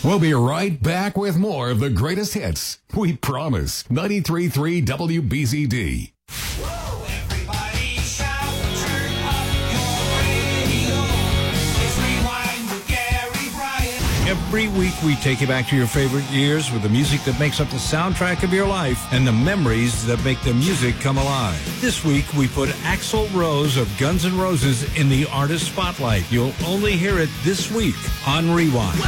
We'll be right back with more of the greatest hits. We promise. 93.3 WBZD. Every week we take you back to your favorite years with the music that makes up the soundtrack of your life and the memories that make the music come alive. This week we put Axl Rose of Guns N' Roses in the artist spotlight. You'll only hear it this week on Rewind.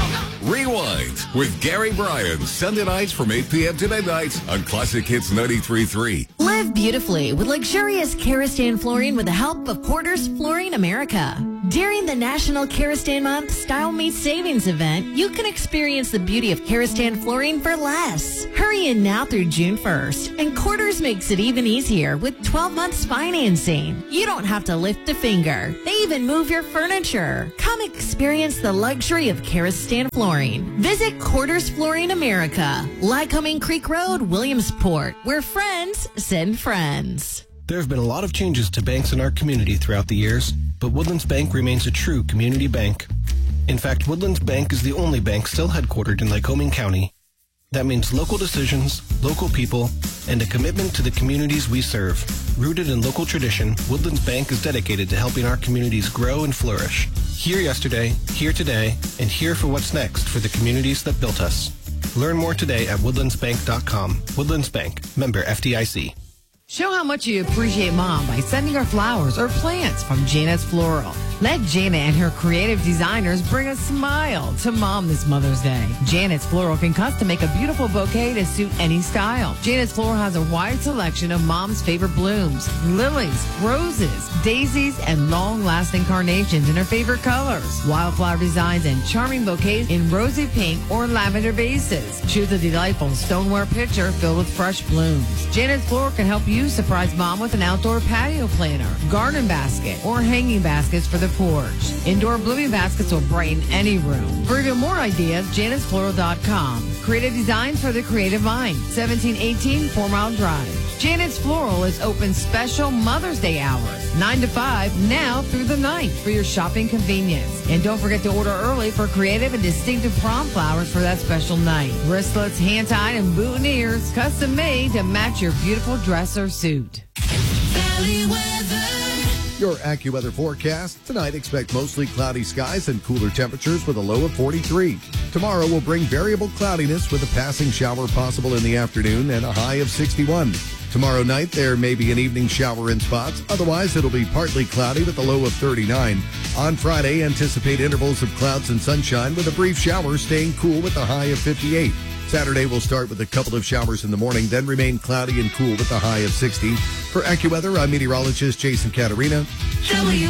Rewind with Gary Bryan, Sunday nights from 8 p.m. to midnight on Classic Hits 93.3. Live beautifully with luxurious Karastan flooring with the help of Porter's Flooring America. During the National Karastan Month Style Meets Savings event, you can experience the beauty of Karastan flooring for less. Hurry in now through June 1st, and Quarters makes it even easier with 12 months financing. You don't have to lift a finger. They even move your furniture. Come experience the luxury of Karastan flooring. Visit Quarters Flooring America, Lycoming Creek Road, Williamsport, where friends send friends. There have been a lot of changes to banks in our community throughout the years, but Woodlands Bank remains a true community bank. In fact, Woodlands Bank is the only bank still headquartered in Lycoming County. That means local decisions, local people, and a commitment to the communities we serve. Rooted in local tradition, Woodlands Bank is dedicated to helping our communities grow and flourish. Here yesterday, here today, and here for what's next for the communities that built us. Learn more today at woodlandsbank.com. Woodlands Bank, member FDIC. Show how much you appreciate Mom by sending her flowers or plants from Janet's Floral. Let Janet and her creative designers bring a smile to Mom this Mother's Day. Janet's Floral can custom make a beautiful bouquet to suit any style. Janet's Floral has a wide selection of Mom's favorite blooms, lilies, roses, daisies, and long-lasting carnations in her favorite colors. Wildflower designs and charming bouquets in rosy pink or lavender vases. Choose a delightful stoneware pitcher filled with fresh blooms. Janet's Floral can help you surprise Mom with an outdoor patio planner, garden basket, or hanging baskets for the porch. Indoor blooming baskets will brighten any room. For even more ideas, janetsfloral.com. Creative designs for the creative mind. 1718 4 Mile Drive. Janet's Floral is open special Mother's Day hours, 9 to 5, now through the 9th for your shopping convenience. And don't forget to order early for creative and distinctive prom flowers for that special night. Wristlets, hand-tied, and boutonnieres, custom made to match your beautiful dress or suit. Valley weather. Your AccuWeather forecast. Tonight, expect mostly cloudy skies and cooler temperatures with a low of 43. Tomorrow will bring variable cloudiness with a passing shower possible in the afternoon and a high of 61. Tomorrow night, there may be an evening shower in spots. Otherwise, it'll be partly cloudy with a low of 39. On Friday, anticipate intervals of clouds and sunshine with a brief shower staying cool with a high of 58. Saturday will start with a couple of showers in the morning, then remain cloudy and cool with a high of 60. For AccuWeather, I'm meteorologist Jason Caterina.